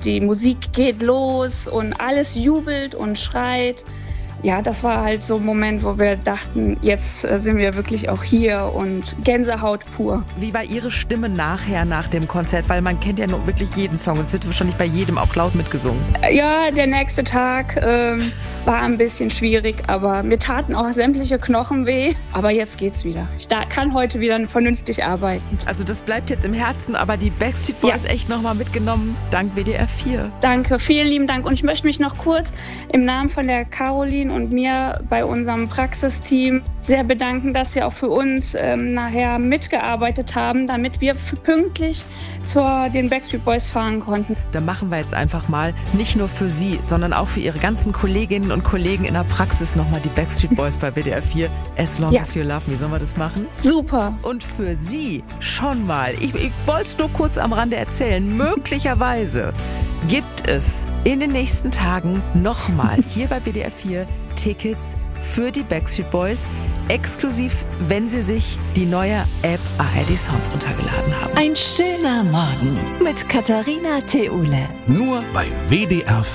die Musik geht los und alles jubelt und schreit. Ja, das war halt so ein Moment, wo wir dachten, jetzt sind wir wirklich auch hier und Gänsehaut pur. Wie war Ihre Stimme nachher, nach dem Konzert? Weil man kennt ja nur wirklich jeden Song und es wird wahrscheinlich bei jedem auch laut mitgesungen. Ja, der nächste Tag war ein bisschen schwierig, aber mir taten auch sämtliche Knochen weh. Aber jetzt geht's wieder. Ich kann heute wieder vernünftig arbeiten. Also das bleibt jetzt im Herzen, aber die Backstreet Boys echt nochmal mitgenommen, dank WDR 4. Danke, vielen lieben Dank. Und ich möchte mich noch kurz im Namen von der Caroline und mir bei unserem Praxisteam sehr bedanken, dass sie auch für uns nachher mitgearbeitet haben, damit wir pünktlich zu den Backstreet Boys fahren konnten. Da machen wir jetzt einfach mal, nicht nur für Sie, sondern auch für Ihre ganzen Kolleginnen und Kollegen in der Praxis nochmal die Backstreet Boys bei WDR 4. As Long As You Love Me. Sollen wir das machen? Super. Und für Sie schon mal, ich wollte es nur kurz am Rande erzählen, möglicherweise gibt es in den nächsten Tagen nochmal hier bei WDR 4 Tickets für die Backstreet Boys, exklusiv, wenn Sie sich die neue App ARD Sounds runtergeladen haben. Ein schöner Morgen mit Katharina Theule. Nur bei WDR 4.